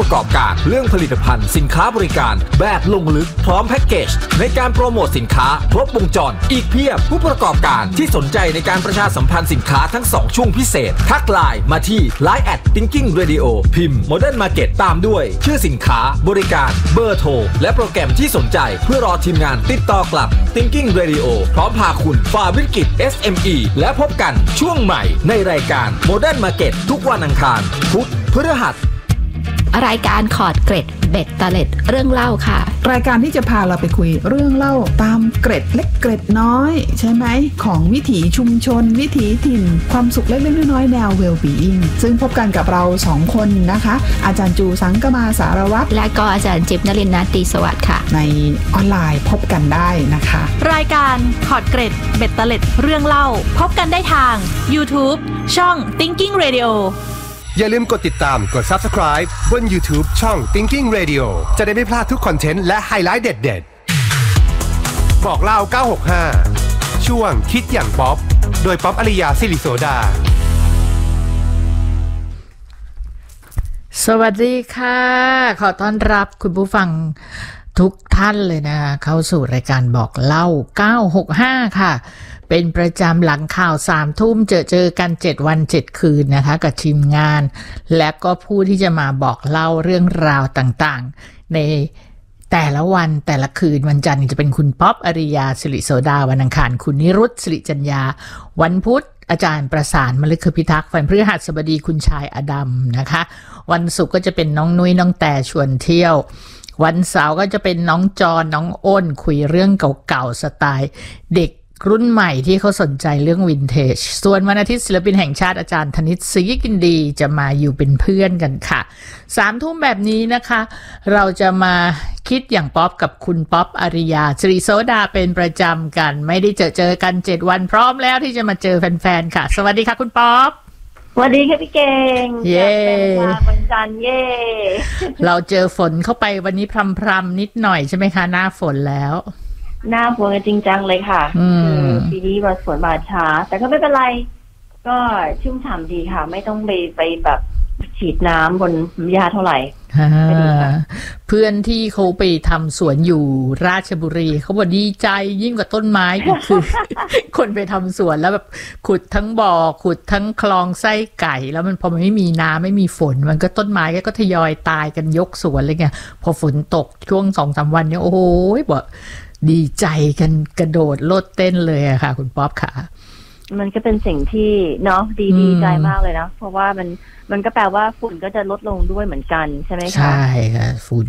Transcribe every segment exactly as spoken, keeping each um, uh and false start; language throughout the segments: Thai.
ประกอบการเรื่องผลิตภัณฑ์สินค้าบริการแบบลงลึกพร้อมแพ็กเกจในการโปรโมทสินค้าครบวงจรอีกเพียบผู้ประกอบการที่สนใจในการประชาสัมพันธ์สินค้าทั้งสองช่วงพิเศษทักไลน์มาที่ ไลน์ แอท Thinking Radio พิมพ์ Modern Market ตามด้วยชื่อสินค้าบริการเบอร์โทรและโปรแกรมที่สนใจเพื่อรอทีมงานติดต่อกลับ Thinking Radio พร้อมพาคุณฝ่าวิกฤต เอส เอ็ม อี และพบกันช่วงใหม่ในรายการ Modern Market ทุกวันอังคารพุธพฤหัสรายการขอดเกร็ดเบ็ดตะเล็ดเรื่องเล่าค่ะรายการที่จะพาเราไปคุยเรื่องเล่าตามเกร็ดเล็กเกร็ดน้อยใช่ไหมของวิถีชุมชนวิถีถิ่นความสุขเล็กๆน้อยๆแนว well-being ซึ่งพบกันกับเราสองคนนะคะอาจารย์จูสังกมาสารวัตรและก็อาจารย์จิ๊บนฤมล ตรีสวัสดิ์ค่ะในออนไลน์พบกันได้นะคะรายการขอดเกร็ดเบ็ดตะเล็ดเรื่องเล่าพบกันได้ทาง YouTube ช่อง Thinking Radio อย่าลืมกดติดตามกด Subscribe บน YouTube ช่อง Thinking Radio จะได้ไม่พลาดทุกคอนเทนต์และไฮไลท์เด็ดๆบอกเล่าเก้าหกห้าช่วงคิดอย่างป๊อปโดยป๊อปอริยาศิริโสดาสวัสดีค่ะขอต้อนรับคุณผู้ฟังทุกท่านเลยนะเข้าสู่รายการบอกเล่าเก้าหกห้าค่ะเป็นประจำหลังข่าวสามทุ่มเจอเจอกันเจ็ดวันเจ็ดคืนนะคะกับทีมงานและก็ผู้ที่จะมาบอกเล่าเรื่องราวต่างๆในแต่ละวันแต่ละคืนวันจันทร์จะเป็นคุณป๊อปอริยาศิริโสดาวันอังคารคุณนิรุตศิริจัญญาวันพุธอาจารย์ประสานมฤคพิทักษ์วันพฤหัสบดีคุณชายอดัมนะคะวันศุกร์ก็จะเป็นน้องนุ้ยน้องแต่ชวนเที่ยววันเสาร์ก็จะเป็นน้องจอนน้องอ้นคุยเรื่องเก่าๆสไตล์เด็กรุ่นใหม่ที่เขาสนใจเรื่องวินเทจส่วนวันอาทิตย์ศิลปินแห่งชาติอาจารย์ธนิตศรีกินดีจะมาอยู่เป็นเพื่อนกันค่ะสามทุ่มแบบนี้นะคะเราจะมาคิดอย่างป๊อปกับคุณป๊อปอริยาศิริโสดาเป็นประจำกันไม่ได้เจอเจอกันเจ็ดวันพร้อมแล้วที่จะมาเจอแฟนๆค่ะสวัสดีค่ะคุณป๊อปสวัสดีค่ะพี่เก่งเย้วันจันทร์เย่เราเจอฝนเข้าไปวันนี้พรำๆนิดหน่อยใช่ไหมคะหน้าฝนแล้วหน้าฝนจริงจังเลยค่ะคือปีนี้วันฝนมาช้าแต่ก็ไม่เป็นไรก็ชุ่มฉ่ำดีค่ะไม่ต้องไปไปแบบฉีดน้ำบนหญ้าเท่าไหร่เพื่อนที่เขาไปทำสวนอยู่ราชบุรีเขาบอกดีใจยิ่งกว่าต้นไม้อีกคือ คนไปทำสวนแล้วแบบขุดทั้งบ่อขุดทั้งคลองไส้ไก่แล้วมันพอมันไม่มีน้ำไม่มีฝนมันก็ต้นไม้ก็ทยอยตายกันยกสวนเลยไงพอฝนตกช่วง สองสาม วันเนี่ยโอ้โหบอกดีใจกันกระโดดโลดเต้นเลยอะค่ะคุณป๊อปค่ะมันก็เป็นสิ่งที่เนาะดีดีใจมากเลยนะเพราะว่ามันมันก็แปลว่าฝุ่นก็จะลดลงด้วยเหมือนกันใช่ไหมคะใช่ค่ะฝุ่น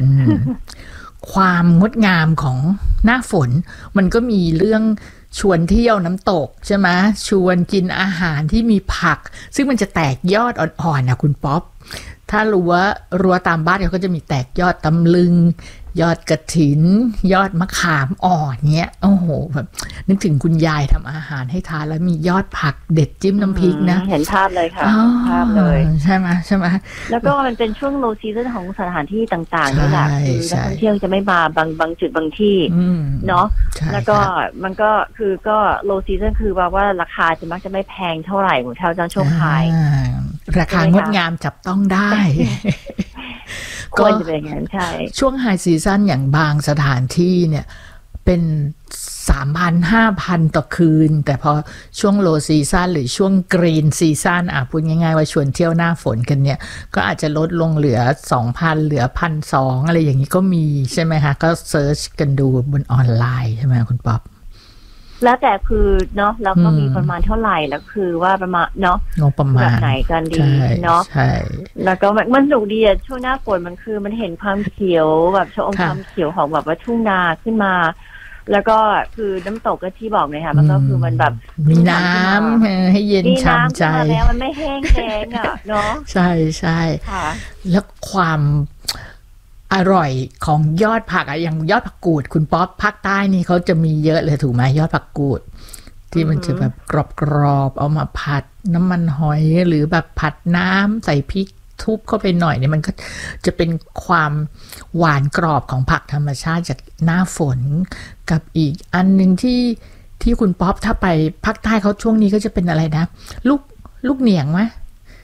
ความงดงามของหน้าฝนมันก็มีเรื่องชวนเที่ยวน้ำตกใช่ไหมชวนกินอาหารที่มีผักซึ่งมันจะแตกยอดอ่อนๆนะคุณป๊อปถ้ารู้ว่ารั้วตามบ้านเขาก็จะมีแตกยอดตำลึงยอดกระถินยอดมะขามอ่อนเนี้ยโอ้โหแบบนึกถึงคุณยายทำอาหารให้ทานแล้วมียอดผักเด็ดจิ้มน้ำพริกนะเห็นภาพเลยค่ะภาพเลยใช่ไหมใช่ไหมแล้วก็มันเป็นช่วง low season ของสถานที่ต่างๆนี่แหละคือนักท่องเที่ยวจะไม่มาบางบางจุดบางที่เนาะแล้วก็มันก็คือก็ low season คือว่าว่าราคาจะมักจะไม่แพงเท่าไหร่เหมือนแถวจังช่วงไฮราคางดงามจับต้องได้ก็จะเป็นอย่างนั้นใช่ช่วงไฮซีซั่นอย่างบางสถานที่เนี่ยเป็น สามพัน ห้าพัน ต่อคืนแต่พอช่วงโลซีซั่นหรือช่วงกรีนซีซั่นอ่ะพูดง่ายๆว่าชวนเที่ยวหน้าฝนกันเนี่ยก็อาจจะลดลงเหลือ สองพัน เหลือ หนึ่งพันสองร้อย อะไรอย่างนี้ก็มีใช่ไหมคะก็เซิร์ชกันดูบนออนไลน์ใช่ไหมคุณป๊อปแล้วแต่คือเนาะเราก็มีประมาณเท่าไหร่แล้วคือว่าประมาณเนาะงบประมาณแบบไหนกันดีเนาะใช่แล้วก็มันสนุกดีอะช่วงหน้าฝนมันคือมันเห็นความเขียวแบบชมความเขียวของแบบว่าทุ่งนาขึ้นมาแล้วก็คือน้ำตกก็ที่บอกเลยค่ะมันก็คือมันแบบมีน้ำให้เย็นช่ำใจแล้วมันไม่แห้งแล้งอะเนาะใช่ใช่แล้วความอร่อยของยอดผักอะอย่างยอดผักกูดคุณป๊อปภาคใต้นี่เขาจะมีเยอะเลยถูกไหมยอดผักกูดที่มันจะแบบกรอบๆเอามาผัดน้ำมันหอยหรือแบบผัดน้ำใส่พริกทุบเข้าไปหน่อยเนี่ยมันก็จะเป็นความหวานกรอบของผักธรรมชาติจากหน้าฝนกับอีกอันนึงที่ที่คุณป๊อปถ้าไปภาคใต้เขาช่วงนี้ก็จะเป็นอะไรนะลูกลูกเหนียงไหม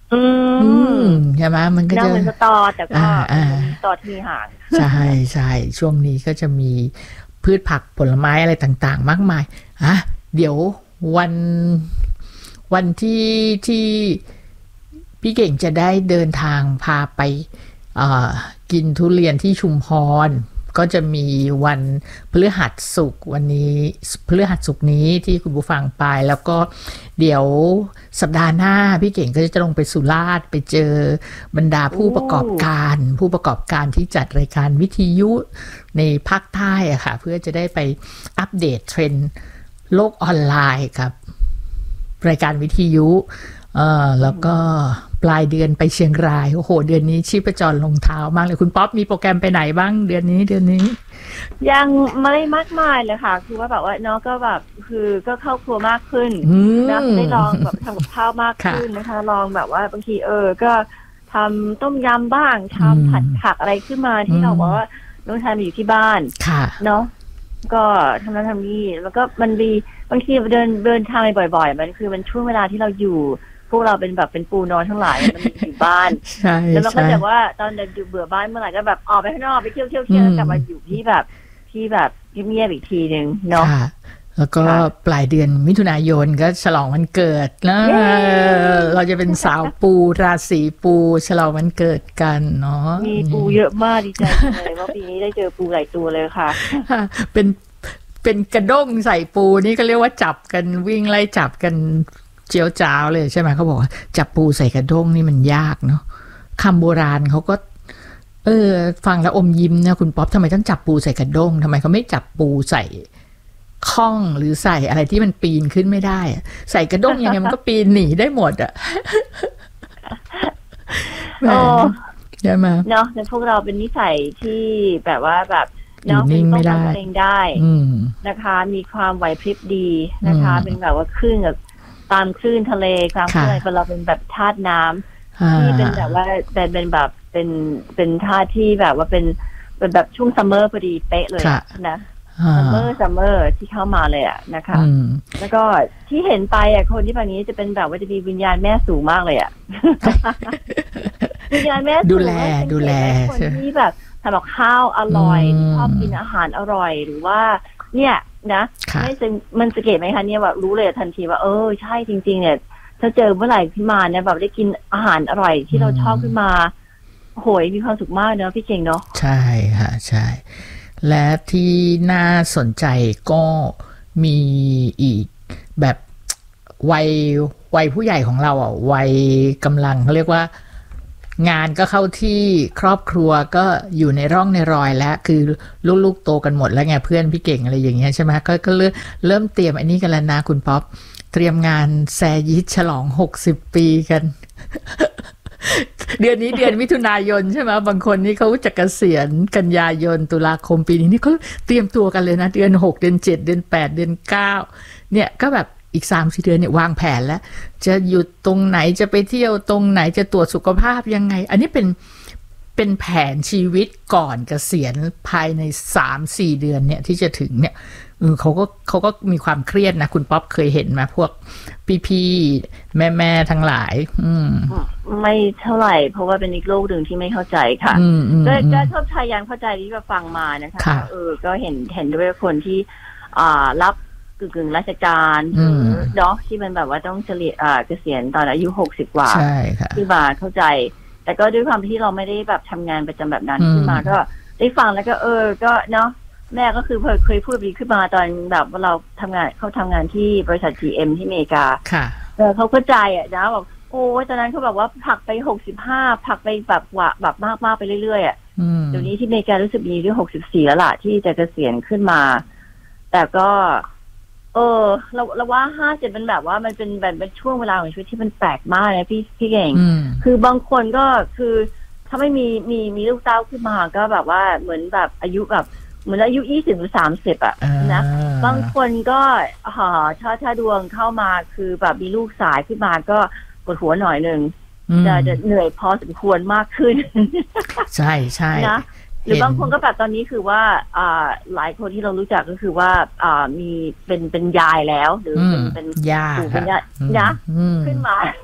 อืมใช่ไหมมันก็จะเหมือนสตอแต่ก็สตอที่ห่างใช่ใช่ช่วงนี้ก็จะมีพืชผักผลไม้อะไรต่างๆมากมายอ่ะเดี๋ยววันวันที่ที่พี่เก่งจะได้เดินทางพาไปกินทุเรียนที่ชุมพรก็จะมีวันพฤหัสศุกร์วันนี้พฤหัสศุกร์นี้ที่คุณผู้ฟังไปแล้วก็เดี๋ยวสัปดาห์หน้าพี่เก่งก็จะลงไปสุราษฎร์ไปเจอบรรดาผู้ประกอบการผู้ประกอบการที่จัดรายการวิทยุในภาคใต้อะค่ะเพื่อจะได้ไปอัปเดตเทรนด์โลกออนไลน์กับรายการวิทยุเออแล้วก็ปลายเดือนไปเชียงรายโอ้โหเดือนนี้ชีพจรลงเท้ามากเลยคุณป๊อปมีโปรแกรมไปไหนบ้างเดือนนี้เดือนนี้ยังไม่มากมายเลยค่ะคือว่าแบบว่าน้องก็แบบคือก็เข้าครัวมากขึ้นนะได้ลองแบบทำกับข้าวมากขึ้นนะคะลองแบบว่าบางทีเออก็ทำต้มยำบ้างทำผัดผักอะไรขึ้นมาที่เราบอกว่าน้องทำอยู่ที่บ้านเนาะก็ทำนั้นทำนี่แล้วก็มันมีบางทีเดินเดินทางไปบ่อยๆมันคือมันช่วงเวลาที่เราอยู่พวกเราเป็นแบบเป็นปูนอนทั้งหลายมันอยู่บ้านแล้วมันก็จะว่าตอนเดินอยู่เบื่อบ้านเมื่อไหร่ก็แบบออกไปข้างนอกไปเที่ยวเที่ยวเที่ยวกลับมาอยู่ที่แบบที่แบบเงียบๆอีกทีนึงเนาะแล้วก็ปลายเดือนมิถุนายนก็ฉลองวันเกิดนะเราจะเป็นสาวปูราศีปูฉลองวันเกิดกันเนาะมีปูเยอะมากดีใจเลยว่าปีนี้ได้เจอปูหลายตัวเลยค่ะเป็นเป็นกระด้งใส่ปูนี่ก็เรียกว่าจับกันวิ่งไล่จับกันเจียวจ้าวเลยใช่ไหมเขาบอกว่าจับปูใส่กระด้งนี่มันยากเนาะคำโบราณเขาก็เออฟังแล้วอมยิ้มนะคุณป๊อปทำไมต้องจับปูใส่กระด้งทำไมเขาไม่จับปูใส่ข้องหรือใส่อะไรที่มันปีนขึ้นไม่ได้ใส่กระด้งยังไงมันก็ปีนหนีได้หมดอ่ะใช่ไหมเนาะแต่พวกเราเป็นนิสัยที่แบบว่าแบบเนาะเป็นต้องทำเองได้นะคะมีความไหวพริบดีนะคะเป็นแบบว่าคลื่นกับตามคลื่นทะเลตามคลื่นอะไรเราเป็นแบบธาตุน้ำที่เป็นแบบว่าเป็นเป็นแบบเป็นเป็นธาตุที่แบบว่าเป็นเป็นแบบช่วงซัมเมอร์พอดีเป๊ะเลยนะซัมเมอร์ซัมเมอร์ที่เข้ามาเลยอ่ะนะคะแล้วก็ที่เห็นไปอ่ะคนที่แบบนี้จะเป็นแบบว่าจะมีวิญญาณแม่สูงมากเลยอ่ะวิญญาณแม่ดูแลดูแลคนที่แบบทำกับข้าวอร่อยชอบกินอาหารอร่อยหรือว่าเนี่ยนะไม่มันสังเกตไหมคะเนี่ยแบบรู้เลยทันทีว่าเออใช่จริงๆเนี่ยถ้าเจอเมื่อไหร่ขึ้นมาเนี่ยแบบได้กินอาหารอร่อยที่เราชอบขึ้นมาโหยมีความสุขมากเนอะพี่เก่งเนาะใช่ค่ะใช่และที่น่าสนใจก็มีอีกแบบวัยวัยผู้ใหญ่ของเราอ่ะวัยกำลังเขาเรียกว่างานก็เข้าที่ครอบครัวก็อยู่ในร่องในรอยแล้วคือลูกๆโตกันหมดแล้วไงเพื่อนพี่เก่งอะไรอย่างเงี้ยใช่ไหมก็ก็เริ่มเริ่มเตรียมอันนี้กันแล้วนะคุณป๊อปเตรียมงานแซยิดฉลองหกสิบปีกัน เดือนนี้เดือนมิถุนายนใช่ไหมบางคนนี่เขาจะเกษียณกันยายนตุลาคมปีนี้นี่เขาเตรียมตัวกันเลยนะเดือนหกเดือนเจ็ดเดือนแปดเดือนเก้าเนี่ยก็แบบอีก สามสี่ เดือนเนี่ยวางแผนแล้วจะหยุดตรงไหนจะไปเที่ยวตรงไหนจะตรวจสุขภาพยังไงอันนี้เป็นเป็นแผนชีวิตก่อนเกษียณภายใน สามสี่ เดือนเนี่ยที่จะถึงเนี่ยเออเขาก็เขาก็มีความเครียดนะคุณป๊อปเคยเห็นมาพวกพี่ๆแม่ๆทั้งหลายอืมไม่เท่าไหร่เพราะว่าเป็นอีกโลกหนึ่งที่ไม่เข้าใจค่ะก็ก็ชอบพยายามเข้าใจที่เราฟังมานะคะเออก็เห็นเห็นด้วยคนที่อ่ารับกึ่งๆราชการหรือเนาะที่มันแบบว่าต้องเฉลี่ยอ่าเกษียณตอนอายุหกสิบกว่าที่มาเข้าใจแต่ก็ด้วยความที่เราไม่ได้แบบทำงานประจำแบบนั้นขึ้นมาก็ได้ฟังแล้วก็เออก็เนาะแม่ก็คือเคยพูดแบบนี้ขึ้นมาตอนแบบว่าเราทำงานเขาทำงานที่บริษัท จี เอ็ม ที่อเมริกาเออเขาเข้าใจอ่ะนะบอกโอ้ตอนนั้นเขาแบบว่าผลักไปหกสิบห้าผลักไปแบบว่าแบบมากๆไปเรื่อยๆอ่ะเดี๋ยวนี้ที่อเมริการู้สึกมีเรื่องหกสิบสี่แล้วล่ะที่จะเกษียณขึ้นมาแต่ก็เออเราเราว่าห้าเจ็ดมันแบบว่ามันเป็นแบบเป็นช่วงเวลาของชีวิตที่มันแปลกมากนะพี่พี่เก่งคือบางคนก็คือถ้าไม่มีมีมีลูกเต้าขึ้นมาก็แบบว่าเหมือนแบบอายุแบบเหมือนอายุยี่สิบหรือสามสิบอ่ะนะบางคนก็ห่อถ้าถ้าดวงเข้ามาคือแบบมีลูกสายขึ้นมาก็ปวดหัวหน่อยนึงจะจะเหนื่อยพอสมควรมากขึ้นใช่ใช่นะหรือบางคนก็แบบตอนนี้คือว่าอ่าหลายคนที่เรารู้จักก็คือว่าอ่ามีเป็นเป็นยายแล้วหรือเป็นเป็นยาเป็นยายนะขึ้นมา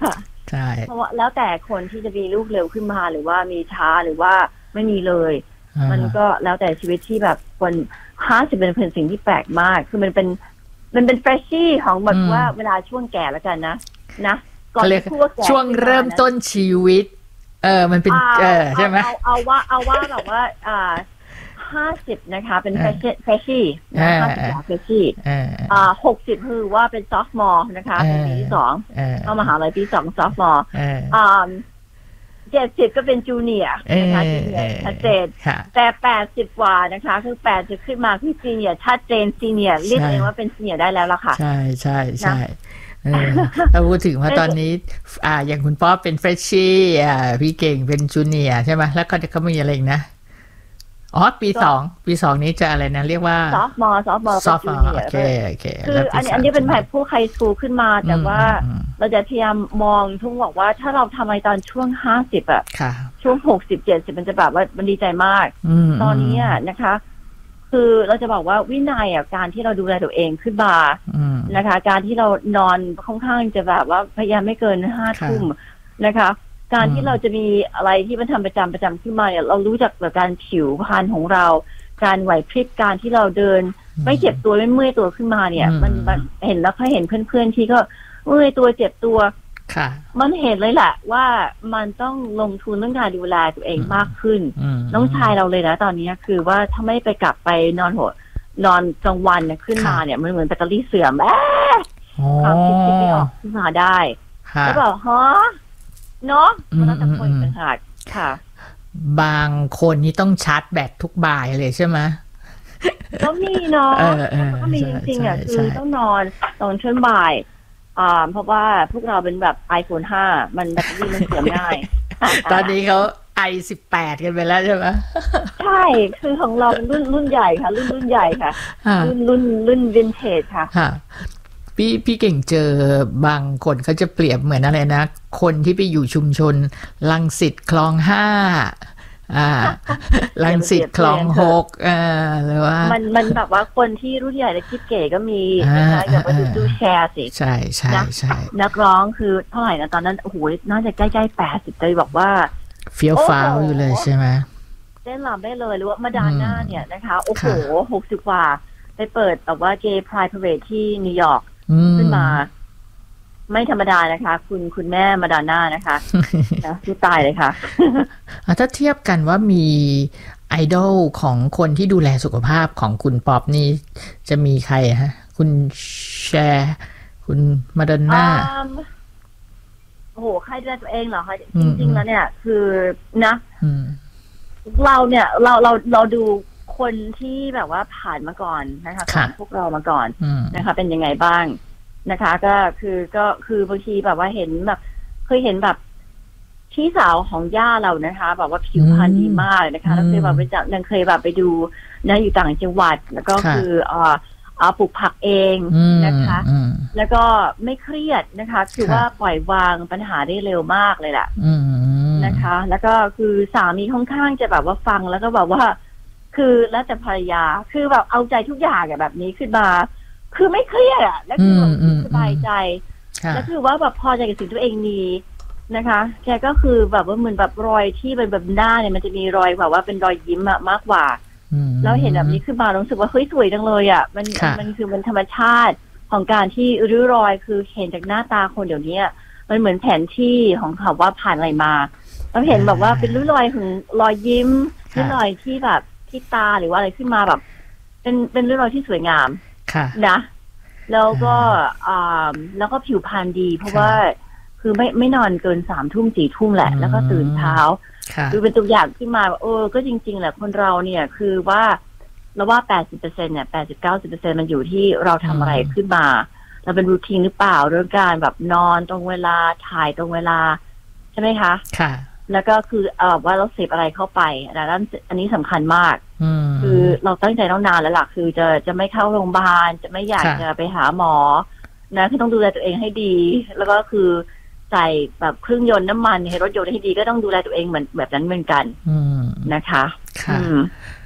ใช่เพราะว่าแล้วแต่คนที่จะมีลูกเร็วขึ้นมาหรือว่ามีช้าหรือว่าไม่มีเลยมันก็แล้วแต่ชีวิตที่แบบคนห้าสิบเป็นเป็นสิ่งที่แปลกมากคือมันเป็นมันเป็นเฟรชชี่ของแบบว่าเวลาช่วงแก่แล้วกันนะนะก่อนที่ช่วงเริ่มต้นชีวิตเออมันเป็นเออใช่ไหมเอาเอาว่าเอาว่าแบบว่าอ่าห้าสิบนะคะเป็นเฟรชเฟรชชี่นะห้าสิบเฟรชชี่อ่าหกสิบคือว่าเป็นซอฟต์มอร์นะคะเป็นปีที่สองเข้ามหาลัยปีสองซอฟต์มอร์อ่าเจ็ดสิบก็เป็นจูเนียร์นะคะจูเนียร์ชัดเจนแต่แปดสิบกว่านะคะคือแปดสิบขึ้นมาคือซีเนียร์ชัดเจนซีเนียร์เรียกเองว่าเป็นซีเนียร์ได้แล้วล่ะค่ะใช่ใช่ใช่ถ้าพูดถึงว่าตอนนี้อ่าอย่างคุณป๊อปเป็นเฟรชชี่อ่าพี่เก่งเป็นจูเนียร์ใช่ไหมแล้วก็เขามีอะไรอีกนะอ๋อปีสองปีสองนี้จะอะไรนะเรียกว่าซอฟต์มอร์ซอฟต์มอร์ซอฟต์มอร์โอเคโอเคคืออันนี้อันนี้เป็นแบบผู้ไฮสคูลขึ้นมาแต่ว่าเราจะพยายามมองทุ่งบอกว่าถ้าเราทำอะไรตอนช่วงห้าสิบอะช่วงหกสิบเจ็ดสิบมันจะแบบว่ามันดีใจมากตอนนี้นะคะคือเราจะบอกว่าวินัยอ่ะการที่เราดูแลตัวเองขึ้นมานะคะการที่เรานอนค่อนข้างจะแบบว่าพยายามไม่เกินห้าทุ่มนะคะการที่เราจะมีอะไรที่มันทำประจำประจำขึ้นมาเนี่ยเรารู้จักแบบการผิวพรรณของเราการไหวพริบการที่เราเดินไม่เจ็บตัวไม่เมื่อยตัวขึ้นมาเนี่ยมันมันเห็นแล้วก็เห็นเพื่อนๆที่ก็เมื่อยตัวเจ็บตัวมันเห็นเลยแหละว่ามันต้องลงทุนเรื่องการดูแลตัวเองมากขึ้นน้องชายเราเลยนะตอนนี้คือว่าถ้าไม่ไปกลับไปนอนหัวนอนกลางวันเนี่ยขึ้นมาเนี่ยมันเหมือนแบตเตอรี่เสื่อมแอ๊ะความคิดที่ไม่ออกขึ้นมาได้แล้วบอกฮะเนาะมันต้องตะโกนเป็นหาดค่ะบางคนนี่ต้องชาร์จแบตทุกบ่ายเลยใช่ไหมก็มีเนาะก็มีจริงๆอ่ะคือต้องนอนตอนช่วงบ่ายอ่าเพราะว่าพวกเราเป็นแบบ ไอโฟน ห้ามันแบตเตอรี่มันเสื่อมง่ายตอนนี้เขาไอสิบแปดกันไปแล้วใช่ไหมใช่คือของเราเป็นรุ่นรุ่นใหญ่ค่ะรุ่นรุ่นใหญ่ค่ะรุ่นรุ่นรุ่นวินเทจค่ะพี่พี่เก่งเจอบางคนเขาจะเปรียบเหมือนอะไรนะคนที่ไปอยู่ชุมชนรังสิตคลองห้าอ่ารังสิตคลองหกอ่าหรือว่ามันมันแบบว่าคนที่รุ่นใหญ่และคิดเก๋ก็มีนะคะอย่างว่าดูแชร์สิใช่ใช่ใช่นักร้องคือเท่าไหร่นะตอนนั้นโอ้โหน่าจะใกล้ๆแปดสิบเลยบอกว่าเฟี้ยวฟ้าวอยู่เลยใช่ไหมเต้นรำได้เลยหรือว่ามาดาน่าเนี่ยนะคะโอ้โหหกสิบกว่าไปเปิดแบบว่าเกย์ไพร์พาเรดที่นิวยอร์กขึ้นมาไม่ธรรมดานะคะคุณคุณแม่มาดาน่านะคะนะที่ตายเลยค่ะถ้าเทียบกันว่ามีไอดอลของคนที่ดูแลสุขภาพของคุณป๊อปนี่จะมีใครฮะคุณแชร์คุณมาดาน่าโอ้โหใครดูแลตัวเองเหรอคะจริงๆแล้วเนี่ยคือนะเราเนี่ยเราเราเราดูคนที่แบบว่าผ่านมาก่อนนะคะของพวกเรามาก่อนนะคะเป็นยังไงบ้างนะคะก็คือก็คือบางทีแบบว่าเห็นแบบเคยเห็นแบบพี่สาวของย่าเรานะคะแบบว่าผิวพรรณดีมากนะคะแล้วเคยแบบไปจับยังเคยแบบไปดูนะอยู่ต่างจังหวัดแล้วก็คือเอ่อเอาปลูกผักเองนะคะแล้วก็ไม่เครียดนะคะคือว่าปล่อยวางปัญหาได้เร็วมากเลยแหละนะคะแล้วก็คือสามีค่อนข้างจะแบบว่าฟังแล้วก็แบบว่าคือแล้วแต่ภรรยาคือแบบเอาใจทุกอย่างแบบนี้ขึ้นมาคือไม่เครียดอ่ะแล้วคือแบบสบายใจแล้วคือว่าแบบพอใจกับสิ่งที่ตัวเองมีนะคะแกก็คือแบบว่าเหมือนแบบรอยที่เป็นแบบหน้าเนี่ยมันจะมีรอยแบบว่าเป็นรอยยิ้มอะมากกว่าแล้วเห็นแบบนี้ขึ้นมารู้สึกว่าเฮ้ยสวยจังเลยอ่ะมันมันคือมันธรรมชาติของการที่ริ้วรอยคือเห็นจากหน้าตาคนเดี๋ยวนี้มันเหมือนแผนที่ของเขาว่าผ่านอะไรมาเราเห็นแบบว่าเป็นริ้วรอยของรอยยิ้มริ้วรอยที่แบบที่ตาหรือว่าอะไรขึ้นมาแบบเป็นเป็นริ้วรอยที่สวยงามนะแล้วก็อ่าแล้วก็ผิวพรรณดีเพราะว่าคือไม่ไม่นอนเกินสามทุ่มสี่ทุ่มแหละแล้วก็ตื่นเช้าคือเป็นตัวอย่างขึ้นมาเออก็จริงๆแหละคนเราเนี่ยคือว่าเราว่าแปดสิบเปอร์เซ็นต์เนี่ยแปดสิบเก้าสิบเปอร์เซ็นต์มันอยู่ที่เราทำอะไรขึ้นมาเราเป็นรูทีนหรือเปล่าเรื่องการแบบนอนตรงเวลาถ่ายตรงเวลาใช่ไหมคะค่ะแล้วก็คือเออว่าเราเสพอะไรเข้าไปอันนั้นอันนี้สำคัญมากคือเราตั้งใจต้องนานแล้วล่ะคือจะจะไม่เข้าโรงพยาบาลจะไม่อยากจะไปหาหมอนะคือต้องดูแลตัวเองให้ดีแล้วก็คือใส่แบบเครื่องยนต์น้ำมันให้รถยนต์ให้ดีก็ต้องดูแลตัวเองเหมือนแบบนั้นเหมือนกันนะคะค่ะ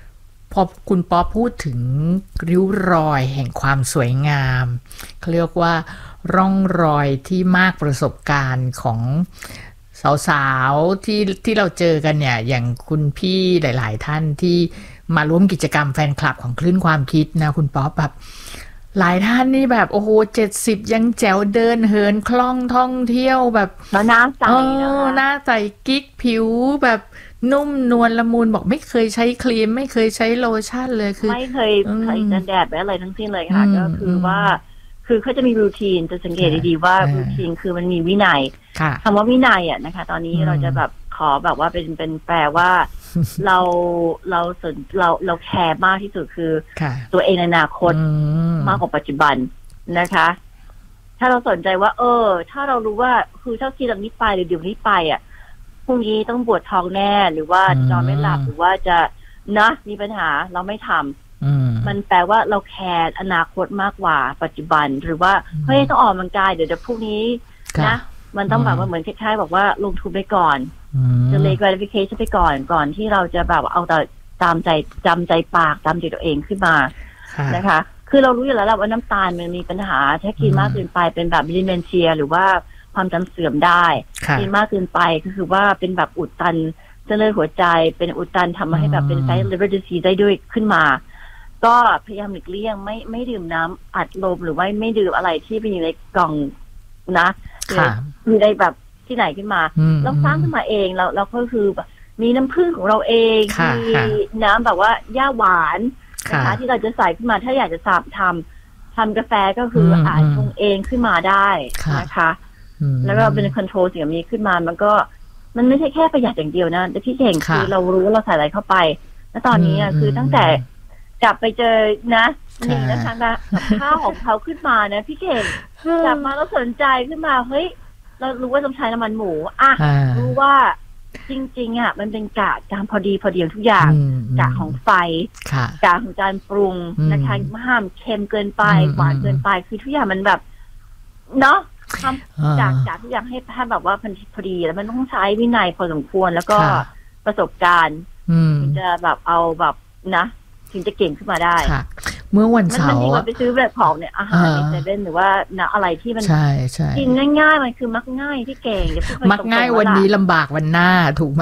พอคุณป๊อปพูดถึงริ้วรอยแห่งความสวยงามเขาเรียกว่าร่องรอยที่มากประสบการณ์ของสาวๆที่ที่เราเจอกันเนี่ยอย่างคุณพี่หลายๆท่านที่มาร่วมกิจกรรมแฟนคลับของคลื่นความคิดนะคุณป๊อปแบบหลายท่านนี่แบบโอ้โหเจ็ดสิบยังแจ๋วเดินเหินคล่องท่องเที่ยวแบบแล้วหน้าใสนะคะหน้าใสกิ๊กผิวแบบนุ่มนวลละมุนบอกไม่เคยใช้ครีมไม่เคยใช้โลชั่นเลยคือไม่เคยใส่กันแดดไปอะไรทั้งสิ้นเลยค่ะก็คือว่าคือเขาจะมีรูทีนจะสังเกตดีๆว่ารูทีนคือมันมีวินัยคำว่าวินัยอ่ะนะคะตอนนี้เราจะแบบขอแบบว่าเป็นเป็นแปลว่าเราเราสนเราเราแคร์มากที่สุดคือตัวเองในอนาคตมากกว่าปัจจุบันนะคะถ้าเราสนใจว่าเออถ้าเรารู้ว่าคือถ้ากินแบบนี้ไปหรือดื่มนี้ไปอ่ะพรุ่งนี้ต้องปวดท้องแน่หรือว่านอนไม่หลับหรือว่าจะนะมีปัญหาเราไม่ทำมันแปลว่าเราแคร์อนาคตมากกว่าปัจจุบันหรือว่าเฮ้ยต้องออกกำลังกายเดี๋ยวเดี๋ยวพรุ่งนี้นะมันต้องแบบว่าเหมือนคล้ายๆบอกว่าลงทุนไปก่อนจะเลย gratification ไปก่อนก่อนที่เราจะแบบเอาแต่ตามใจจำใจปากตามใจตัวเองขึ้นมานะคะคือเรารู้อยู่แล้วแหละว่าน้ำตาลมันมีปัญหาถ้ากินมากเกินไปเป็นแบบดิเมนเชียหรือว่าความจำเสื่อมได้กินมากเกินไปก็คือว่าเป็นแบบอุดตันเส้นเลือดหัวใจเป็นอุดตันทำให้แบบเป็นไซส์ liver disease ได้ด้วยขึ้นมาก็พยายามหลีกเลี่ยงไม่ไม่ดื่มน้ำอัดลมหรือว่าไม่ดื่มอะไรที่เป็นอยู่ในกล่องนะมีได้แบบที่ไหนขึ้นมาเราสร้างขึ้นมาเองเราเราก็คือมีน้ำผึ้งของเราเองมีน้ำแบบว่าหญ้าหวานนะคะที่เราจะใส่ขึ้นมาถ้าอยากจะสับทำทำกาแฟก็คืออาจชงเองขึ้นมาได้นะคะแล้วก็เป็นคอนโทรลสิ่งนี้ขึ้นมามันก็มันไม่ใช่แค่ประหยัดอย่างเดียวนะแต่พี่เก่งคือเรารู้ว่าเราใส่อะไรเข้าไปแล้วตอนนี้คือตั้งแต่จับไปเจอนะนี่นะคะกับข้าวของเขาขึ้นมานะพี่เก่งจับมาแล้วสนใจขึ้นมาเฮ้ยเรารู้ว่าต้องใช้น้ำมันหมูอ่ะรู้ว่าจริงๆอ่ะมันเป็นกะตามพอดีพอดีทุกอย่างกะของไฟกะของการปรุงนะคะห้ามเค็มเกินไปหวานเกินไปคือทุกอย่างมันแบบเนาะทำจากจากทุกอย่างให้ให้แบบว่าพอดีแล้วมันต้องใช้วินัยพอสมควรแล้วก็ประสบการณ์จะแบบเอาแบบนะถึงจะเก่งขึ้นมาได้เมื่อวันเสาร์มันดีกว่าไปซื้อแบบของเนี่ยอาหารในเซเว่นหรือว่านะอะไรที่มันกินง่ายๆมันคือมักง่ายที่เก่งมักง่ายวันนี้ลำบากวันหน้าถูกไหม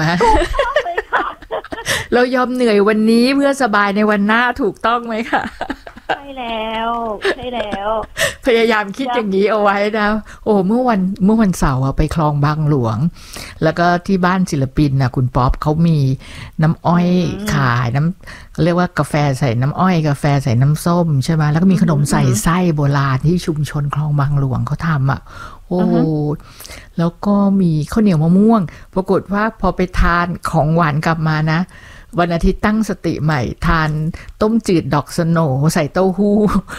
เรายอมเหนื่อยวันนี้เพื่อสบายในวันหน้าถูกต้องไหมคะใช่แล้วใช่แล้วพยายามคิดอย่างนี้เอาไว้นะโอ้เมื่อวันเมื่อวันเสาร์ไปคลองบางหลวงแล้วก็ที่บ้านศิลปินนะคุณป๊อปเขามีน้ำอ้อยขายน้ำเรียกว่ากาแฟใส่น้ำอ้อยกาแฟใส่น้ำส้มใช่ไหมแล้วก็มีขนมใส่ไส้โบราณที่ชุมชนคลองบางหลวงเขาทำอ่ะโอ้แล้วก็มีข้าวเหนียวมะม่วงปรากฏว่าพอไปทานของหวานกลับมานะวันอาทิตย์ตั้งสติใหม่ทานต้มจืดดอกสโนใส่เต้าหู้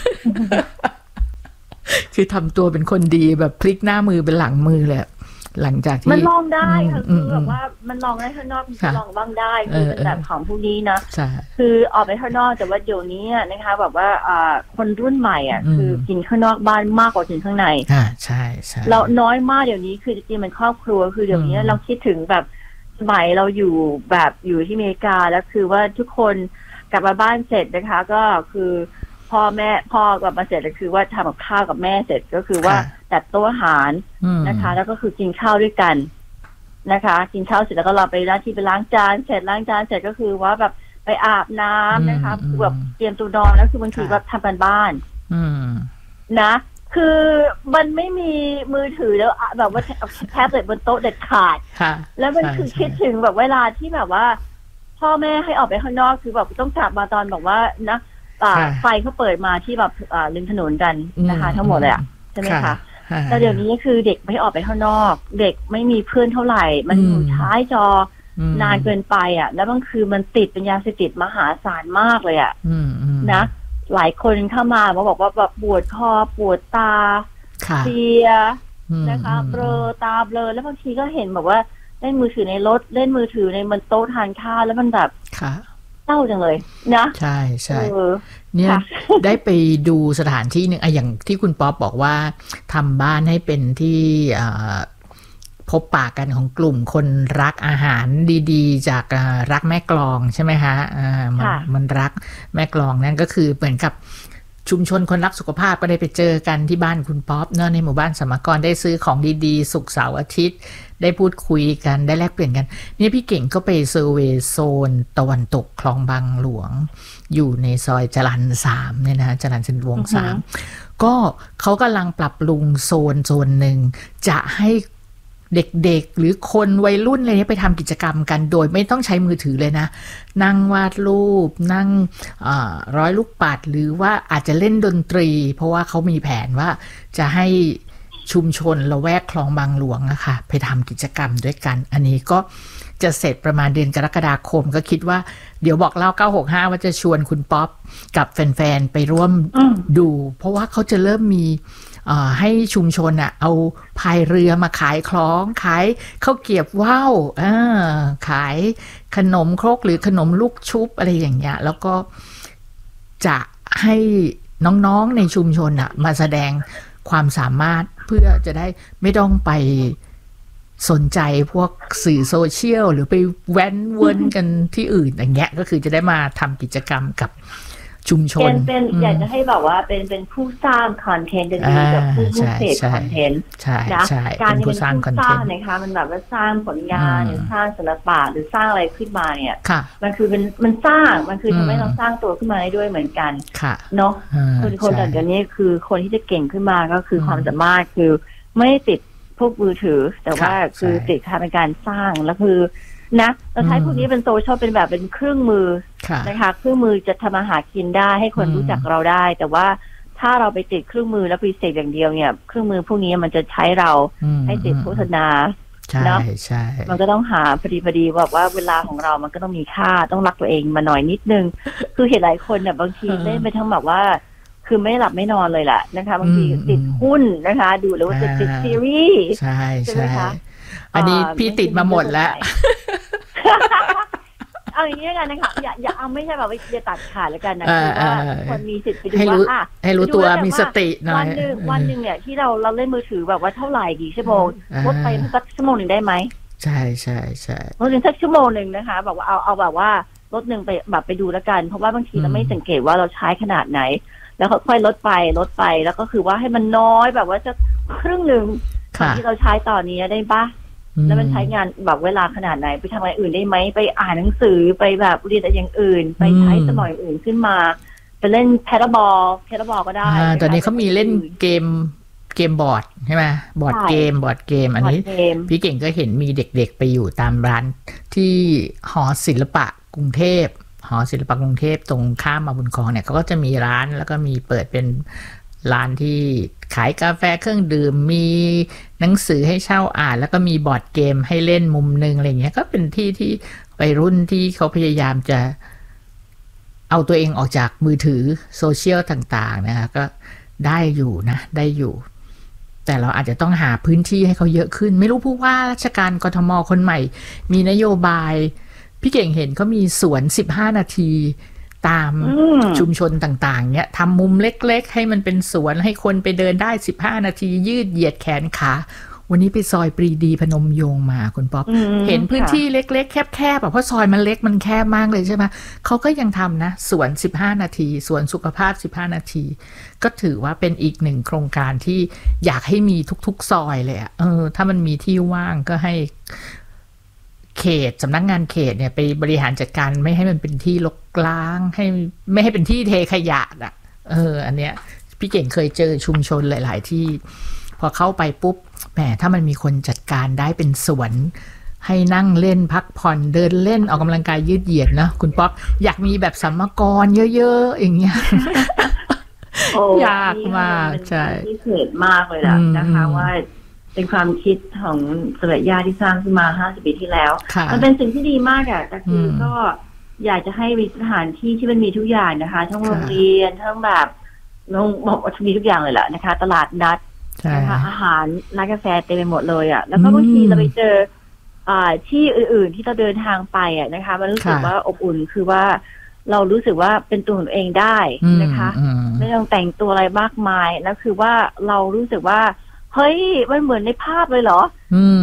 คือทำตัวเป็นคนดีแบบพลิกหน้ามือเป็นหลังมือเลยหลังจากที่มันลองได้ค่ะคือแบบว่ามันลองได้ข้างนอกมันลองบ้างได้คือเป็นแบบของพวกนี้นะคือออกไปข้างนอกแต่ว่าเดี๋ยวนี้นะคะแบบว่าคนรุ่นใหม่อ่ะคือกินข้างนอกบ้านมากกว่ากินข้างในอ่าใช่ใช่เราน้อยมากเดี๋ยวนี้คือจริงๆมันครอบครัวคือเดี๋ยวนี้เราคิดถึงแบบสมัยเราอยู่แบบอยู่ที่อเมริกาแล้วคือว่าทุกคนกลับมาบ้านเสร็จนะคะก็คือพ่อแม่พ่อกลับมาเสร็จก็คือว่าทำกับข้าวกับแม่เสร็จก็คือว่าจัดโต๊ะอาหารนะคะแล้วก็คือกินข้าวด้วยกันนะคะกินข้าวเสร็จแล้วก็เราไปร้านที่ไปล้างจานเสร็จล้างจานเสร็จก็คือว่าแบบไปอาบน้ำนะคะแบบเตรียมตัวนอนแล้วคือบางทีแบบทำกันบ้านนะคือมันไม่มีมือถือแล้วแบบว่าแท็บเล็ตบนโต๊ะเด็ดขาดแล้วมันคือคิดถึงแบบเวลาที่แบบว่าพ่อแม่ให้ออกไปข้างนอกคือแบบต้องกลับมาตอนแบบว่านะไฟเขาเปิดมาที่แบบริมถนนกันนะคะทั้งหมดเลยอ่ะใช่ไหมคะแต่เดี๋ยวนี้คือเด็กไม่ออกไปข้างนอกเด็กไม่มีเพื่อนเท่าไหร่มันอยู่ท้ายจอนานเกินไปอ่ะแล้วบางคือมันติดเป็นยาเสพติดมหาศาลมากเลยอ่ะนะหลายคนเข้ามามาบอกว่าแบบปวดคอปวดตาเพลียนะคะเบลอตาเบลอแล้วบางทีก็เห็นแบบว่าเล่นมือถือในรถเล่นมือถือในบนโต๊ะทานข้าวแล้วมันแบบเศร้าจังเลยนะใช่ใช่เนี่ยได้ไปดูสถานที่หนึ่งอะอย่างที่คุณป๊อปบอกว่าทำบ้านให้เป็นที่พบปะกันของกลุ่มคนรักอาหารดีๆจากรักแม่กลองใช่ไหมคะอ่ามันมันรักแม่กลองนั่นก็คือเหมือนกับชุมชนคนรักสุขภาพก็ได้ไปเจอกันที่บ้านคุณป๊อปเนาะในหมู่บ้านสมกรได้ซื้อของดีๆศุกร์เสาร์อาทิตย์ได้พูดคุยกันได้แลกเปลี่ยนกันนี่พี่เก่งก็ไปเซอร์เวย์โซนตะวันตกคลองบางหลวงอยู่ในซอยจรัญสามเนี่ยนะจรัญสนิทวงศ์สามก็เขากำลังปรับปรุงโซนโซนหนึ่งจะให้เด็กๆหรือคนวัยรุ่นอะไรนี้ไปทำกิจกรรมกันโดยไม่ต้องใช้มือถือเลยนะนั่งวาดรูปนั่งร้อยลูกปัดหรือว่าอาจจะเล่นดนตรีเพราะว่าเขามีแผนว่าจะให้ชุมชนละแวกคลองบางหลวงอะค่ะไปทำกิจกรรมด้วยกันอันนี้ก็จะเสร็จประมาณเดือนกรกฎาคมก็คิดว่าเดี๋ยวบอกเล่าเก้าหกห้าว่าจะชวนคุณป๊อปกับแฟนๆไปร่วมดูเพราะว่าเขาจะเริ่มมีให้ชุมชนอะเอาพายเรือมาขายคล้องขายข้าวเกรียบว่าวขายขนมครกหรือขนมลูกชุบอะไรอย่างเงี้ยแล้วก็จะให้น้องๆในชุมชนอะมาแสดงความสามารถเพื่อจะได้ไม่ต้องไปสนใจพวกสื่อโซเชียลหรือไปแว้นเวินกันที่อื่นอย่างเงี้ยก็คือจะได้มาทำกิจกรรมกับชุมชนเป็นเป็นอยากจะให้บอกว่าเป็นเป็นผู้สร้างคอนเทนต์ดีๆกับผู้ผู้เสพคอนเทนต์นะการเป็นผู้สร้างนะคะมันแบบว่าสร้างผลงานหรือสร้างศิลปะหรือสร้างอะไรขึ้นมาเนี่ยมันคือเป็นมันสร้างมันคือทำให้เราสร้างตัวขึ้นมาได้ด้วยเหมือนกันเนาะคนคนแต่เดี๋ยวนี้คือคนที่จะเก่งขึ้นมาก็คือความสามารถคือไม่ติดพวกมือถือแต่ว่าคือติดค่าในการสร้างแล้วคือนะเราใช้พวกนี้เป็นโซเชียลเป็นแบบเป็นเครื่องมือนะคะเครื่องมือจะทำอาหารกินได้ให้คนรู้จักเราได้แต่ว่าถ้าเราไปติดเครื่องมือแล้วพรีเซนต์อย่างเดียวเนี่ยเครื่องมือพวกนี้มันจะใช้เราให้ติดโฆษณาเนาะมันก็ต้องหาพอดีพอดีว่าว่าเวลาของเรามันก็ต้องมีค่าต้องรักตัวเองมาหน่อยนิดนึงคือเห็นหลายคนเนี่ยบางทีเล่นไปทั้งแบบว่าคือไม่หลับไม่นอนเลยแหละนะคะบางทีติดหุ้นนะคะดูแล้วว่าจะติดซีรีส์ใช่ใช่อันนี้พี่ติดมาหมดแล้วเอาอย่างนี้กันนะคะอย่าอย่าเอาไม่ใช่แบบว่าจะตัดขาดแล้วกันนะคือว่าคนมีสิทธิ์ไปดูว่าให้รู้ตัวมีสติหน่อยวันหนึ่งวันหนึ่งเนี่ยที่เราเราเล่นมือถือแบบว่าเท่าไหร่กี่ชั่วโมงลดไปสักชั่วโมงหนึ่งได้ไหมใช่ใช่ใช่ลดถึงสักชั่วโมงหนึ่งนะคะแบบว่าเอาเอาแบบว่าลดหนึ่งไปแบบไปดูแล้วกันเพราะว่าบางทีเราไม่สังเกตว่าเราใช้ขนาดไหนแล้วค่อยๆลดไปลดไปแล้วก็คือว่าให้มันน้อยแบบว่าจะครึ่งหนึ่งที่เราใช้ตอนนี้ได้ปะแล้วมันใช้งานแบบเวลาขนาดไหนไปทำอะไรอื่นได้ไหมไปอ่านหนังสือไปแบบเรียนอะไรอย่างอื่นไปใช้สมองอื่นขึ้นมาไปเล่นแพดบอลแพดบอลก็ได้ตอนนี้เขามีเล่นเกมเกมบอร์ดใช่ไหมบอร์ดเกมบอร์ดเกมอันนี้พี่เก่งก็เห็นมีเด็กๆไปอยู่ตามร้านที่หอศิลปะกรุงเทพหอศิลปะกรุงเทพตรงข้ามมาบุญครองเนี่ยเขาก็จะมีร้านแล้วก็มีเปิดเป็นร้านที่ขายกาแฟเครื่องดื่มมีหนังสือให้เช่าอ่านแล้วก็มีบอร์ดเกมให้เล่นมุมนึงอะไรเงี้ยก็เป็นที่ที่วัยรุ่นที่เขาพยายามจะเอาตัวเองออกจากมือถือโซเชียลต่างๆนะคะก็ได้อยู่นะได้อยู่แต่เราอาจจะต้องหาพื้นที่ให้เขาเยอะขึ้นไม่รู้ผู้ว่าราชการกทมคนใหม่มีนโยบายพี่เก่งเห็นเขามีสวนสิบห้านาทีตามชุมชนต่างๆเนี่ยทำมุมเล็กๆให้มันเป็นสวนให้คนไปเดินได้สิบห้านาทียืดเหยียดแขนขาวันนี้ไปซอยปรีดีพนมยงค์มาคุณป๊อปเห็นพื้นที่เล็กๆแคบๆเพราะซอยมันเล็กมันแคบมากเลยใช่ไหมเขาก็ยังทำนะสวนสิบห้านาทีสวนสุขภาพสิบห้านาทีก็ถือว่าเป็นอีกหนึ่งโครงการที่อยากให้มีทุกๆซอยเลยอ่ะเออถ้ามันมีที่ว่างก็ให้เขตสำนักงานเขตเนี่ยไปบริหารจัดการไม่ให้มันเป็นที่รกร้างให้ไม่ให้เป็นที่เทขยะอ่ะเอออันเนี้ยพี่เก่งเคยเจอชุมชนหลายๆที่พอเข้าไปปุ๊บแหมถ้ามันมีคนจัดการได้เป็นสวนให้นั่งเล่นพักผ่อนเดินเล่นออกกำลังกายยืดเหยียดนะคุณป๊อปอยากมีแบบสัมมกรเยอะๆอย่างเงี้ยอยากมากใช่พิเศษมากเลยล่ะนะคะว่าเป็นความคิดของสมัยญาติที่สร้างขึ้นมาห้าสิบปีที่แล้วมันเป็นสิ่งที่ดีมากอ่ะแต่คือก็อยากจะให้มีสถานที่ที่มันมีทุกอย่างนะคะทั้งโรงเรียนทั้งแบบโรงมีทุกอย่างเลยแหละนะคะตลาดนัดนะคะอาหารร้านกาแฟเต็มไปหมดเลยอ่ะแล้วก็บางทีเราไปเจออ่าที่อื่นๆที่เราเดินทางไปอ่ะนะคะมันรู้สึกว่าอบอุ่นคือว่าเรารู้สึกว่าเป็นตัวของเองได้นะคะไม่ต้องแต่งตัวอะไรมากมายแล้วคือว่าเรารู้สึกว่าเฮ้ยมันเหมือนในภาพเลยเหรอคือค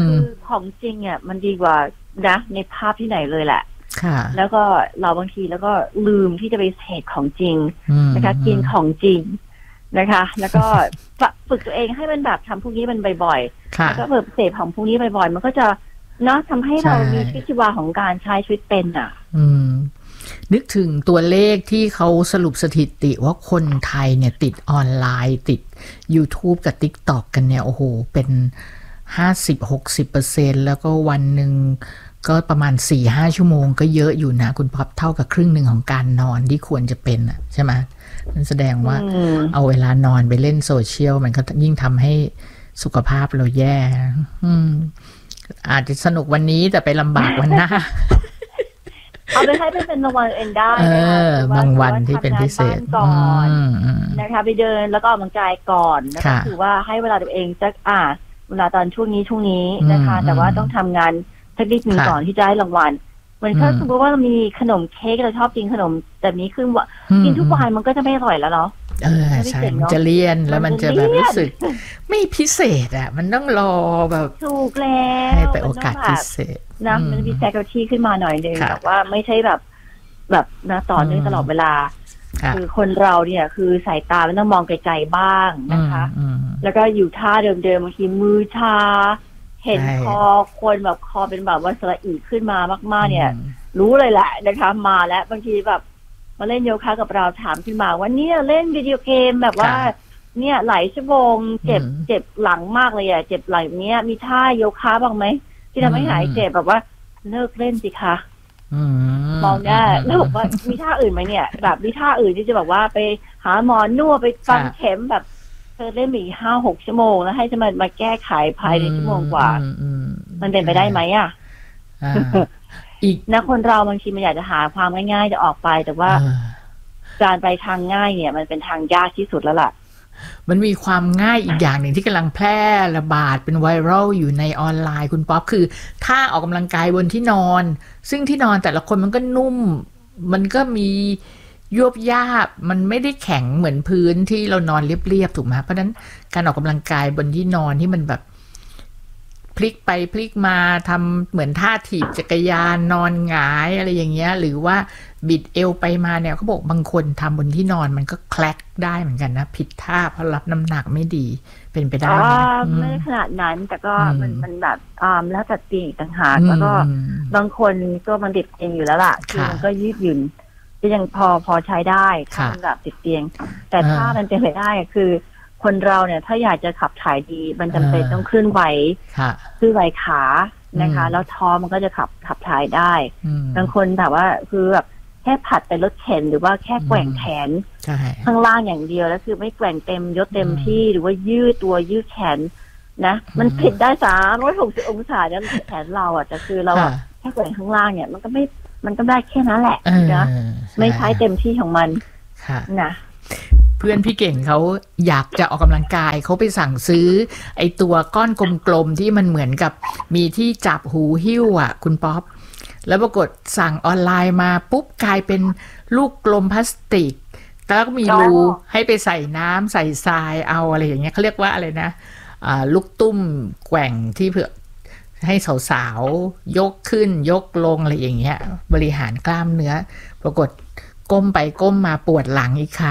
ของจริงอ่ะมันดีกว่านะในภาพที่ไหนเลยแหละแล้วก็เราบางทีแล้วก็ลืมที่จะไปเสพของจริงนะคะกินของจริงนะคะแล้วก็ฝึกตัวเองให้มันแบบทำพวกนี้มันบ่อยๆแล้วก็เพิ่มเสพของพวกนี้บ่อยๆมันก็จะเนาะทำให้เรามีชีวิตชีวาของการใช้ชีวิตเป็นอ่ะนึกถึงตัวเลขที่เขาสรุปสถิติว่าคนไทยเนี่ยติดออนไลน์ติด YouTube กับ TikTok กันเนี่ยโอ้โหเป็น ห้าสิบถึงหกสิบเปอร์เซ็นต์ แล้วก็วันหนึ่งก็ประมาณ สี่ถึงห้า ชั่วโมงก็เยอะอยู่นะคุณพับเท่ากับครึ่งหนึ่งของการนอนที่ควรจะเป็นอ่ะใช่ไหมนั่นแสดงว่าเอาเวลานอนไปเล่นโซเชียลมันก็ยิ่งทำให้สุขภาพเราแย่อืมอาจจะสนุกวันนี้แต่ไปลำบากวันหน้าเอาไปให้เป็นรางวัลเองได้นะคะบางวันที่เป็นพิเศษก่อนนะคะไปเดินแล้วก็ออกกำลังกายก่อนนะคะถือว่าให้เวลาตัวเองสักอ่าเวลาตอนช่วงนี้ช่วงนี้นะคะแต่ว่าต้องทำงานสักนิดนึงก่อนที่จะได้รางวัลเหมือนถ้าสมมติว่าเรามีขนมเค้กเราชอบกินขนมแบบนี้ขึ้นว่ากินทุกวันมันก็จะไม่อร่อยแล้วเนาะเออใช่มันจะเลี่ยนแล้วมันจะแบบรู้สึกไม่พิเศษอ่ะมันต้องรอแบบถูกแล้วให้ไปโอกาสพิเศษนะมันมีแซคที่ขึ้นมาหน่อยนึงแบบว่าไม่ใช่แบบแบบนะต่อเนื่องตลอดเวลาคือคนเราเนี่ยคือสายตามันต้องมองไกลๆบ้างนะคะแล้วก็อยู่ท่าเดิมๆบางทีมือชาเห็นคอคนแบบคอเป็นแบบว่าสระอีขึ้นมามากๆเนี่ยรู้เลยแหละนะคะมาแล้วบางทีแบบมาเล่นโยคะกับเราถามขึ้นมาว่าเนี่ยเล่นวิดีโอเกมแบบว่าเนี่ยหลายชั่วโมงเจ็บเจ็บหลังมากเลยอ่ะเจ็บหลังเนี้ยมีท่าโยคะบ้างไหมที่ทำให้หายเจ็บแบบว่าเลิกเล่นสิคะมองได้แล้วบอกว่ามีท่าอื่นไหมเนี่ยแบบมีท่าอื่นที่จะแบบว่าไปหาหมอนวดไปฟังเข็มแบบเธอเล่นอีกห้าหกชั่วโมงแล้วให้จะมามาแก้ไขภายในชั่วโมงกว่ามันเป็นไปได้ไหมอ่ะอีกนะคนเราบางทีมันอยากจะหาความง่ายๆจะออกไปแต่ว่าการไปทางง่ายเนี่ยมันเป็นทางยากที่สุดแล้วล่ะมันมีความง่ายอีกอย่างหนึ่งที่กำลังแพร่ระบาดเป็นไวรัลอยู่ในออนไลน์คุณป๊อปคือถ้าออกกำลังกายบนที่นอนซึ่งที่นอนแต่ละคนมันก็นุ่มมันก็มียวบยาบมันไม่ได้แข็งเหมือนพื้นที่เรานอนเรียบๆถูกไหมเพราะฉะนั้นการออกกำลังกายบนที่นอนที่มันแบบพลิกไปพลิกมาทำเหมือนท่าถีบจักรยานนอนหงายอะไรอย่างเงี้ยหรือว่าบิดเอวไปมาเนี่ยเขาบอกบางคนทำบนที่นอนมันก็แคลกได้เหมือนกันนะผิดท่าเพราะรับน้ำหนักไม่ดีเป็นไปได้ไหมไม่ขนาดนั้นแต่ก็มันมันแบบอ่าแล้วแต่ตีต่างหากแล้วก็บางคนก็มันติดเองอยู่แล้วล่ะคือมันก็ยืดหยุ่นก็ยังพอพอใช้ได้ถ้ามันแบบติดเตียงแต่ถ้ามันเป็นไปได้คือคนเราเนี่ยถ้าอยากจะขับถ่ายดีมันจำเป็นต้องเคลื่อนไหวเคลื่อนไหวขานะคะแล้วท้องมันก็จะขับขับถ่ายได้บางคนแบบว่าคือแบบแค่ผัดไปรถเข็นหรือว่าแค่แกว่งแขนข้างล่างอย่างเดียวแล้วคือไม่แกว่งเต็มยศเต็มที่หรือว่ายืดตัวยืดแขนนะมันผิดได้สามร้อยหกสิบองศาเนี่ยแขนเราอ่ะแต่คือเราแค่แกว่งข้างล่างเนี่ยมันก็ไม่มันก็ได้แค่นั้นแหละนะไม่ใช้เต็มที่ของมันนะเพื่อนพี่เก่งเขาอยากจะออกกำลังกายเขาไปสั่งซื้อไอตัวก้อนกลมๆที่มันเหมือนกับมีที่จับหูหิ้วอ่ะคุณป๊อปแล้วปรากฏสั่งออนไลน์มาปุ๊บกลายเป็นลูกกลมพลาสติกแล้วก็มีรูให้ไปใส่น้ำใส่ทรายเอาอะไรอย่างเงี้ยเขาเรียกว่าอะไรนะอ่าลูกตุ้มแกว่งที่เพื่อให้สาวๆยกขึ้นยกลงอะไรอย่างเงี้ยบริหารกล้ามเนื้อปรากฏก้มไปก้มมาปวดหลังอีกค่ะ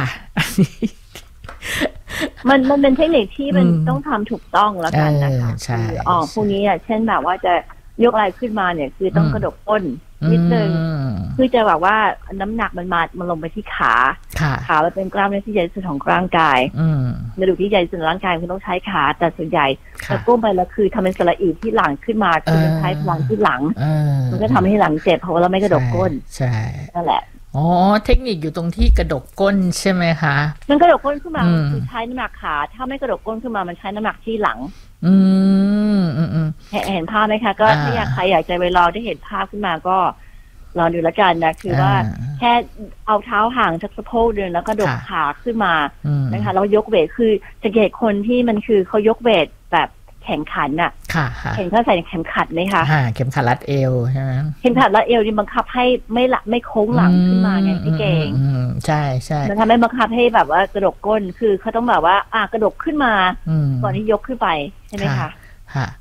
มันมันเป็นเทคนิคที่มันต้องทำถูกต้องแล้วกันนะคะคืออ๋อพวกนี้อ่ะเช่นแบบว่าจะยกอะไรขึ้นมาเนี่ยคือต้องกระดกก้นนิดนึงคือจะแบบว่าน้ำหนักมันมามันลงไปที่ขาขามันเป็นกล้ามเนื้อที่ใหญ่ที่สุดของร่างกายกระดูกที่ใหญ่ที่สุดของร่างกายคุณต้องใช้ขาแต่ส่วนใหญ่จะก้มไปแล้วคือทำเป็นสระอีที่หลังขึ้นมาคือใช้พลังที่หลังมันก็ทำให้หลังเจ็บเพราะว่าเราไม่กระดกก้นใช่นั่นแหละอ๋อเทคนิคอยู่ตรงที่กระดกก้นใช่ไหมคะมันกระดกก้นขึ้นมาคือใช้น้ำหนักขาถ้าไม่กระดกก้นขึ้นมามันใช้น้ำหนักที่หลังอืมอืมอืมเห็นภาพไหมคะก็ถ้าอยากใครอยากจะไปลองได้เห็นภาพขึ้นมาก็ลองดูละกันนะคือว่าแค่เอาเท้าห่างจากสะโพกเดินแล้วก็กระดกขาขึ้นมานะคะแล้วยกเวทคือสังเกตคนที่มันคือเขายกเวทแบบแข่งขันน่ะเห็นเขาใส่เข็มขัดไหมคะเข็มขัดรัดเอวใช่ไหมเข็มขัดรัดเอวนี่บังคับให้ไม่ละไม่โค้งหลังขึ้นมาไงพี่เก่งใช่ใช่มันทำให้บังคับให้แบบว่ากระดกก้นคือเขาต้องแบบว่าอ่ะกระดกขึ้นมาก่อนที่ยกขึ้นไปใช่ไหมคะค่ะ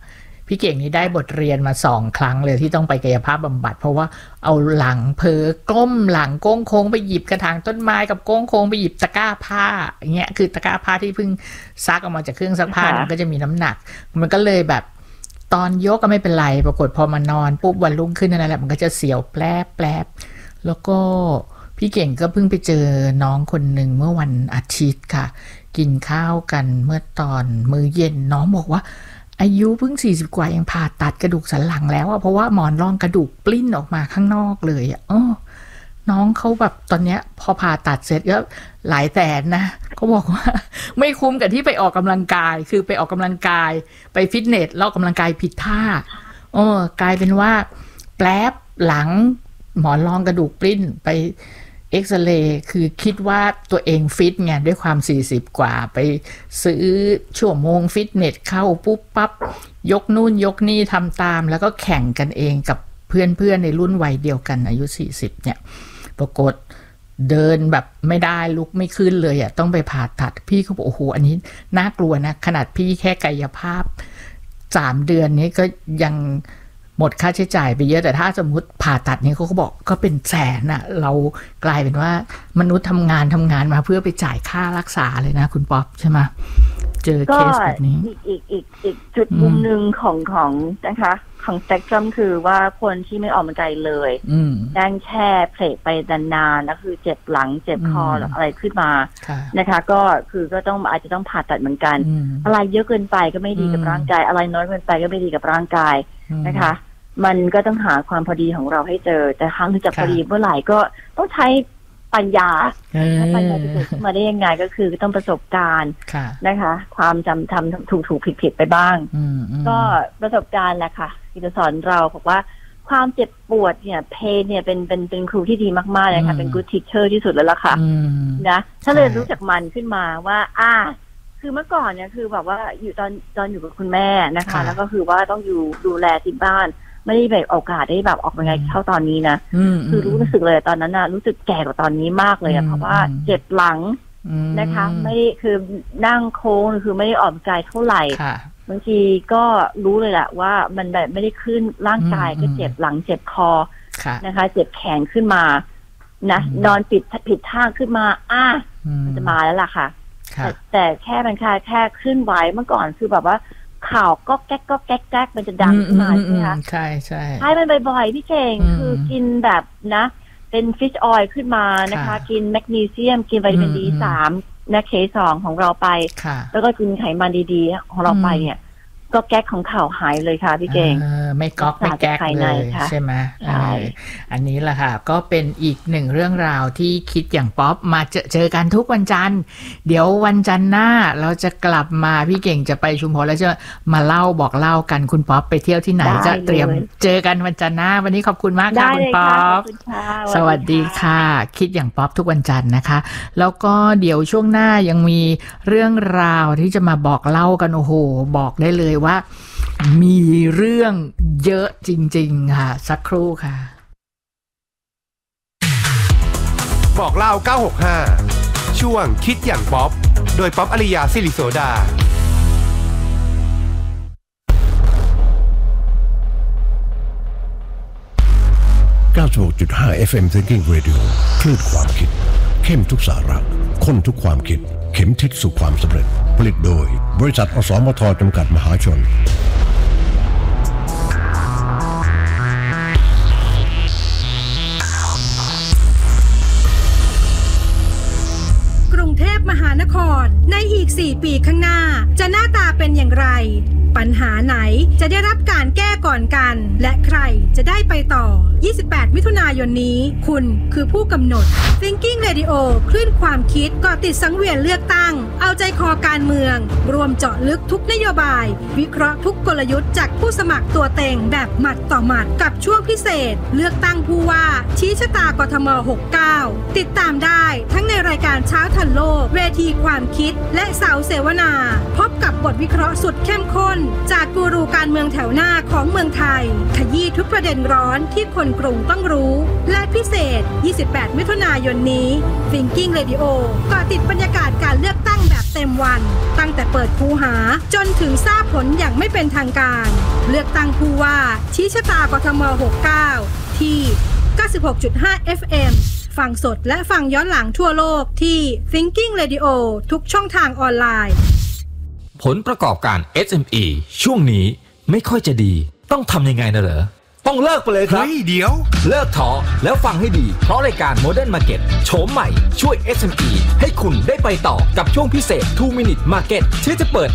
พี่เก่งนี่ได้บทเรียนมาสองครั้งเลยที่ต้องไปกายภาพบำบัดเพราะว่าเอาหลังเผลอก้มหลังโก้งโค้งไปหยิบกระถางต้นไม้กับโก้งโค้งไปหยิบตะกร้าผ้าอย่างเงี้ยคือตะกร้าผ้าที่เพิ่งซักออกมาจากเครื่องซักผ้ามันก็จะมีน้ำหนักมันก็เลยแบบตอนยกก็ไม่เป็นไรปรากฏพอมานอนปุ๊บวันรุ่งขึ้นนั่นแหละมันก็จะเสียวแปลบแปลบแล้วก็พี่เก่งก็เพิ่งไปเจอน้องคนหนึ่งเมื่อวันอาทิตย์ค่ะกินข้าวกันเมื่อตอนมื้อเย็นน้องบอกว่าอายุเพิ่งสี่สิบกว่ายังผ่าตัดกระดูกสันหลังแล้วอะเพราะว่าหมอนรองกระดูกปลิ้นออกมาข้างนอกเลยอะอ๋อน้องเขาแบบตอนเนี้ยพอผ่าตัดเสร็จก็หลายแสนนะเขาบอกว่าไม่คุ้มกับที่ไปออกกำลังกายคือไปออกกำลังกายไปฟิตเนสแล้วออกกำลังกายผิดท่าเออกลายเป็นว่าแปลบหลังหมอนรองกระดูกปลิ้นไปเอ็กซเรย์คือคิดว่าตัวเองฟิตไงด้วยความสี่สิบกว่าไปซื้อชั่วโมงฟิตเนสเข้าปุ๊บปั๊บยกนู่นยกนี่ทำตามแล้วก็แข่งกันเองกับเพื่อนๆในรุ่นวัยเดียวกันอายุสี่สิบเนี่ยปรากฏเดินแบบไม่ได้ลุกไม่ขึ้นเลยอ่ะต้องไปผ่าตัดพี่เขาบอกโอ้โหอันนี้น่ากลัวนะขนาดพี่แค่กายภาพสามเดือนนี้ก็ยังหมดค่าใช้จ่ายไปเยอะแต่ถ้าสมมติผ่าตัดนี้เขาก็บอกก็เป็นแสนน่ะเรากลายเป็นว่ามนุษย์ทำงานทำงานมาเพื่อไปจ่ายค่ารักษาเลยนะคุณป๊อปใช่ไหมเจอเคสแบบนี้อีกอีกอีกอีกจุดมุมหนึ่งของของนะคะของสเปกตรัมคือว่าคนที่ไม่ออกกำลังกายเลยนั่งแช่เพลทไปนานๆแล้วคือเจ็บหลังเจ็บคอหรืออะไรขึ้นมานะคะก็คือก็ต้องอาจจะต้องผ่าตัดเหมือนกันอะไรเยอะเกินไปก็ไม่ดีกับร่างกายอะไรน้อยเกินไปก็ไม่ดีกับร่างกายนะคะมันก็ต้องหาความพอดีของเราให้เจอแต่ครั้งที่จะพอดีเมื่อไหร่ก็ต้องใช้ปัญญาปัญญาจะเกิดขึ้นมาได้ยังไงก็คือต้องประสบการณ์นะคะความจำทำถูกถูกผิดผิดไปบ้างก็ประสบการณ์แหละค่ะที่จะสอนเราบอกว่าความเจ็บปวดเนี่ยเพนเนี่ยเป็นเป็นเป็นครูที่ดีมากๆเลยค่ะเป็น good teacher ที่สุดแล้วล่ะค่ะนะถ้าเรียนรู้จากมันขึ้นมาว่าอ่าคือเมื่อก่อนเนี่ยคือแบบว่าอยู่ตอนตอนอยู่กับคุณแม่นะคะแล้วก็คือว่าต้องอยู่ดูแลที่บ้านไม่ได้แบบโอกาสได้แบบออกมาไงเท่าตอนนี้นะคือรู้สึกเลยตอนนั้นนะรู้สึกแก่กว่าตอนนี้มากเลยเพราะว่าเจ็บหลังนะคะไม่คือนั่งโค้งคือไม่ได้ออกกายเท่าไหร่บางทีก็รู้เลยแหละว่ามันแบบไม่ได้ขึ้นร่างกายก็เจ็บหลังเจ็บคอนะคะเจ็บแขนขึ้นมานะนอนปิดผิดท่าขึ้นมาอ่ะมันจะมาแล้วล่ะค่ะแต่แต่แค่มันแค่แค่ขึ้นไหวเมื่อก่อนคือแบบว่าข่าวก็แก๊กก็แก๊กแก๊กมันจะดังขึ้นมาใช่ไหมคะใช่ใช่ใช่มันบ่อยๆพี่เก่งคือกินแบบนะเป็นฟิชออยล์ขึ้นมานะคะกินแมกนีเซียมกินวิตามินดีสามนะเคสองของเราไปแล้วก็กินไขมันดีๆของเราไปเนี่ยก็แก๊กของข่าวหายเลยค่ะพี่เก่งไม่ก๊อกไม่แก๊กเลยใช่ไหมใช่อันนี้แหละค่ะก็เป็นอีกหนึ่งเรื่องราวที่คิดอย่างป๊อปมาเจอเจอกันทุกวันจันทร์เดี๋ยววันจันทร์หน้าเราจะกลับมาพี่เก่งจะไปชุมพรแล้วจะมาเล่าบอกเล่ากันคุณป๊อปไปเที่ยวที่ไหนจะเตรียมเจอกันวันจันทร์หน้าวันนี้ขอบคุณมากค่ะคุณป๊อปสวัสดีค่ะคิดอย่างป๊อปทุกวันจันทร์นะคะแล้วก็เดี๋ยวช่วงหน้ายังมีเรื่องราวที่จะมาบอกเล่ากันโอ้โหบอกได้เลยว่ามีเรื่องเยอะจริงๆค่ะสักครู่ค่ะบอกเล่าเก้าหกห้าช่วงคิดอย่างป๊อปโดยป๊อปอริยาศิริโสดาเก้าสิบหกจุดห้า เอฟ เอ็ม Thinking Radio คลื่นความคิดเข้มทุกสาระข้นทุกความคิดเข็มทิศสู่ความสำเร็จผลิตโดยบริษัทอสมทจำกัดมหาชนกรุงเทพมหานครในอีกสี่ปีข้างหน้าจะหน้าตาเป็นอย่างไรปัญหาไหนจะได้รับการแก้ก่อนกันและใครจะได้ไปต่อยี่สิบแปดมิถุนายนนี้คุณคือผู้กำหนด Thinking Radio คลื่นความคิดก่อติดสังเวียนเลือกตั้งเอาใจคอการเมืองรวมเจาะลึกทุกนโยบายวิเคราะห์ทุกกลยุทธ์จากผู้สมัครตัวเต็งแบบหมัดต่อหมัดกับช่วงพิเศษเลือกตั้งผู้ว่าชี้ชะตากทมหกสิบเก้าติดตามได้ทั้งในรายการเช้าทันโลกเวทีความคิดและเสาเสวนาพบกับบทวิเคราะห์สุดเข้มข้นจากกูรูการเมืองแถวหน้าของเมืองไทยขยี้ทุกประเด็นร้อนที่คนกรุงต้องรู้และพิเศษยี่สิบแปดมิถุนายนนี้ Thinking Radio เกาะติดบรรยากาศการเลือกตั้งแบบเต็มวันตั้งแต่เปิดคูหาจนถึงทราบผลอย่างไม่เป็นทางการเลือกตั้งผู้ว่าชี้ชะตากทมหกสิบเก้าที่ เก้าสิบหกจุดห้า เอฟ เอ็ม ฟังสดและฟังย้อนหลังทั่วโลกที่ Thinking Radio ทุกช่องทางออนไลน์ผลประกอบการ เอส เอ็ม อี ช่วงนี้ไม่ค่อยจะดีต้องทำยังไงนะเหรอต้องเลิกไปเลยครับเฮ้ยเดี๋ยวเลิกท้อแล้วฟังให้ดีเพราะรายการ Modern Market โฉมใหม่ช่วย เอส เอ็ม อี ให้คุณได้ไปต่อกับช่วงพิเศษ two minute market ที่จะเปิด